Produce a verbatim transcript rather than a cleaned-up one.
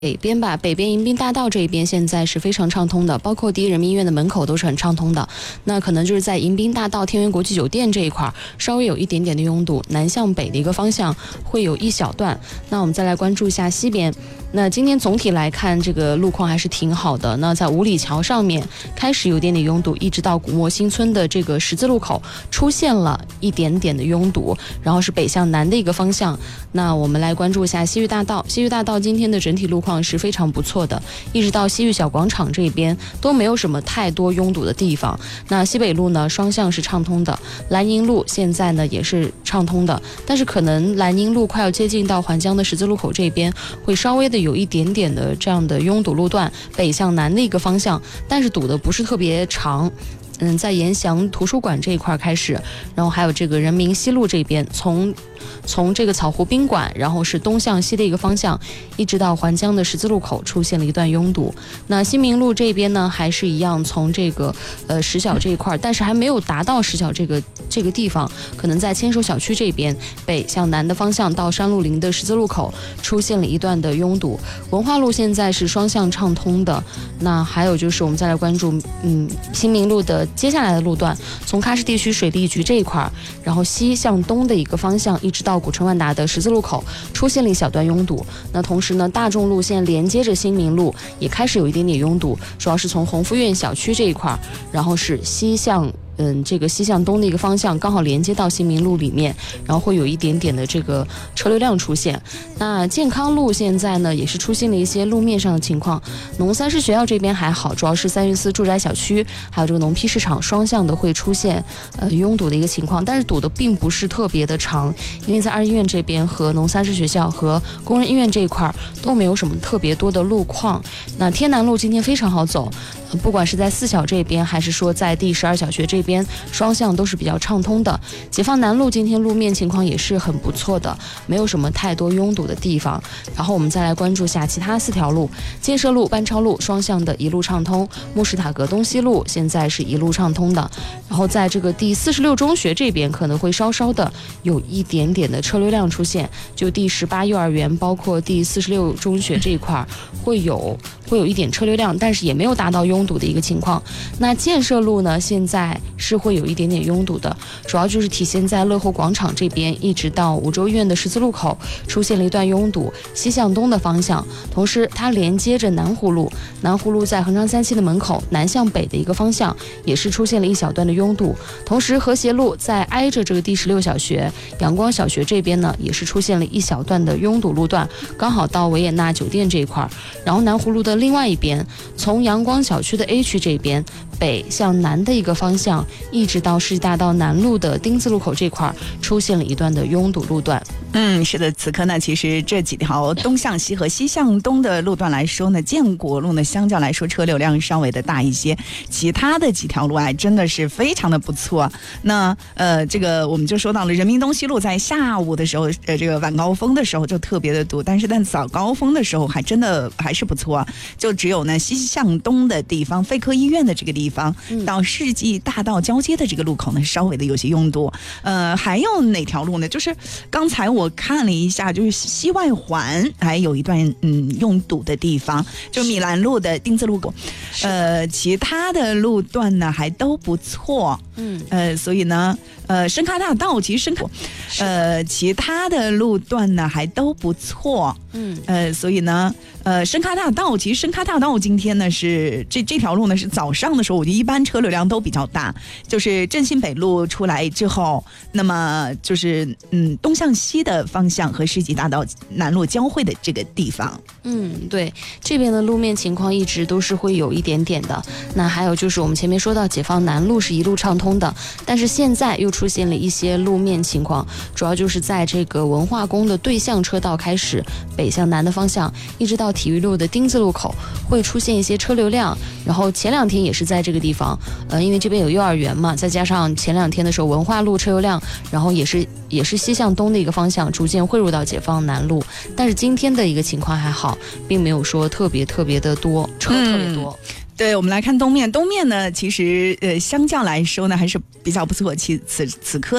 北边吧，北边迎宾大道这一边现在是非常畅通的，包括第一人民医院的门口都是很畅通的。那可能就是在迎宾大道天元国际酒店这一块稍微有一点点的拥堵，南向北的一个方向会有一小段。那我们再来关注一下西边。那今天总体来看，这个路况还是挺好的。那在五里桥上面开始有点点拥堵，一直到古墨新村的这个十字路口出现了一点点的拥堵，然后是北向南的一个方向。那我们来关注一下西域大道。西域大道今天的整体路况是非常不错的，一直到西域小广场这边都没有什么太多拥堵的地方。那西北路呢，双向是畅通的，兰阴路现在呢也是畅通的，但是可能兰阴路快要接近到环江的十字路口这边，会稍微的有一点点的这样的拥堵路段，北向南的一个方向，但是堵的不是特别长。嗯，在沿翔图书馆这一块开始，然后还有这个人民西路这边，从从这个草湖宾馆，然后是东向西的一个方向，一直到环江的十字路口出现了一段拥堵。那新民路这边呢，还是一样，从这个呃石小这一块，但是还没有达到石小这个这个地方，可能在牵手小区这边北向南的方向到山路林的十字路口出现了一段的拥堵。文化路现在是双向畅通的。那还有就是我们再来关注，嗯，新民路的接下来的路段，从喀什地区水利局这一块，然后西向东的一个方向，一直到古城万达的十字路口出现了一小段拥堵。那同时呢，大众路线连接着新民路也开始有一点点拥堵，主要是从鸿福苑小区这一块，然后是西向嗯，这个西向东的一个方向刚好连接到新民路里面，然后会有一点点的这个车流量出现。那健康路现在呢也是出现了一些路面上的情况，农三师学校这边还好，主要是三云寺住宅小区还有这个农批市场双向的会出现呃拥堵的一个情况，但是堵的并不是特别的长，因为在二医院这边和农三师学校和工人医院这一块都没有什么特别多的路况。那天南路今天非常好走，呃、不管是在四小这边还是说在第十二小学这边双向都是比较畅通的。解放南路今天路面情况也是很不错的，没有什么太多拥堵的地方。然后我们再来关注下其他四条路，建设路、班超路双向的一路畅通，慕士塔格东西路现在是一路畅通的。然后在这个第四十六中学这边可能会稍稍的有一点点的车流量出现，就第十八幼儿园包括第四十六中学这一块会有会有一点车流量，但是也没有达到拥堵的一个情况。那建设路呢，现在是会有一点点拥堵的，主要就是体现在乐活广场这边，一直到五洲医院的十字路口出现了一段拥堵，西向东的方向。同时它连接着南湖路，南湖路在恒昌三期的门口南向北的一个方向也是出现了一小段的拥堵。同时和谐路在挨着这个第十六小学阳光小学这边呢，也是出现了一小段的拥堵路段，刚好到维也纳酒店这一块。然后南湖路的另外一边，从阳光小区的 A 区这边北向南的一个方向，一直到世纪大道南路的丁字路口这块出现了一段的拥堵路段。 嗯，是的，此刻呢，其实这几条东向西和西向东的路段来说呢，建国路呢相较来说车流量稍微的大一些，其他的几条路啊真的是非常的不错。那呃，这个我们就说到了人民东西路，在下午的时候，呃，这个晚高峰的时候就特别的堵，但是在早高峰的时候还真的还是不错，就只有呢西向东的地方，肺科医院的这个地方、嗯、到世纪大道交接的这个路口呢，稍微的有些拥堵。呃，还有哪条路呢？就是刚才我看了一下，就是西外环还有一段嗯拥堵的地方，就米兰路的丁字路口。呃，其他的路段呢还都不错。嗯，呃，所以呢，呃，深喀大道其实深喀，呃，其他的路段呢还都不错。嗯，呃，所以呢，呃，深喀大道其实深喀大道今天呢是这这条路呢是早上的时候，我觉得一般车流量都比较大，就是振兴北路出来之后，那么就是嗯东向西的方向和世纪大道南路交汇的这个地方。 嗯，对，这边的路面情况一直都是会有一点点的。那还有就是我们前面说到解放南路是一路畅通的，但是现在又出现了一些路面情况，主要就是在这个文化宫的对向车道开始北向南的方向，一直到体育路的丁字路口会出现一些车流量。然后前两天也是在这个地方，呃，因为这边有幼儿园嘛，再加上前两天的时候文化路车流量，然后也是也是西向东的一个方向逐渐汇入到解放南路，但是今天的一个情况还好，并没有说特别特别的多，车特别多。 嗯，对，我们来看东面，东面呢，其实呃，相较来说呢，还是比较不错。其此此刻。